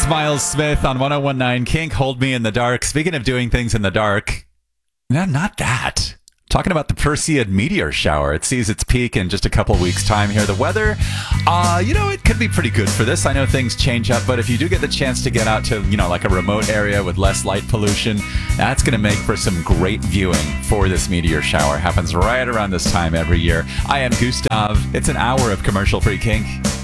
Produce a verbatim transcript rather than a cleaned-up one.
Miles Smith on one oh one point nine Kink, Hold Me in the Dark. Speaking of doing things in the dark, no, not that. Talking about the Perseid meteor shower. It sees its peak in just a couple weeks' time here. The weather, uh, you know, it could be pretty good for this. I know things change up, but if you do get the chance to get out to, you know, like a remote area with less light pollution, that's going to make for some great viewing for this meteor shower. Happens right around this time every year. I am Gustav. It's an hour of commercial-free kink.